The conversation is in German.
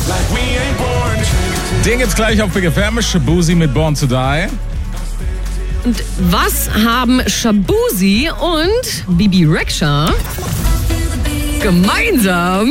Den gibt's gleich auf Big FM, Shaboozey mit Born to Die. Und was haben Shaboozey und Bibi Rexha gemeinsam?